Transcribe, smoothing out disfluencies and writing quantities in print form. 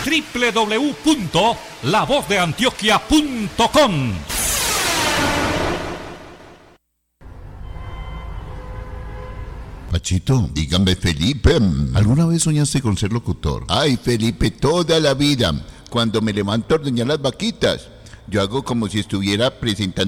www.lavozdeantioquia.com. Pachito, dígame, Felipe, ¿alguna vez soñaste con ser locutor? Ay, Felipe, toda la vida. Cuando me levanto a ordeñar las vaquitas, yo hago como si estuviera presentando